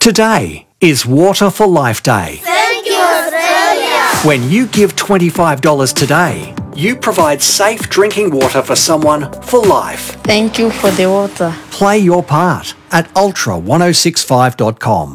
Today is Water for Life Day. Thank you, Australia! When you give $25 today, you provide safe drinking water for someone for life. Thank you for the water. Play your part at ultra1065.com.